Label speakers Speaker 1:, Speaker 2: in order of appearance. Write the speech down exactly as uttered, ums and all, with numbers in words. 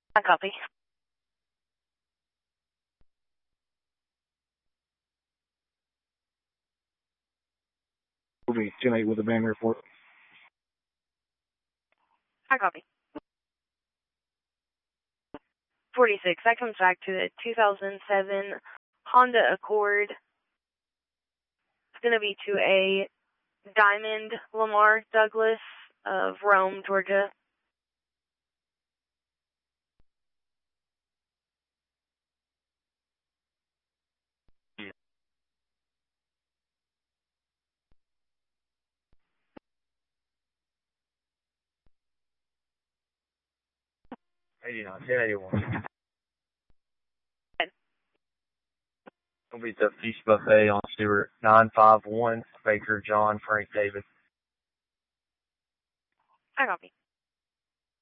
Speaker 1: I copy.
Speaker 2: Movie ten eight with a van report.
Speaker 1: I copy. forty-six, that comes back to the two thousand seven Honda Accord. It's going to be to a Diamond Lamar Douglas of Rome, Georgia.
Speaker 3: eighty-nine, ten eighty-one. It'll be the Feast Buffet on Stewart. nine five one, Baker John Frank David.
Speaker 1: I copy.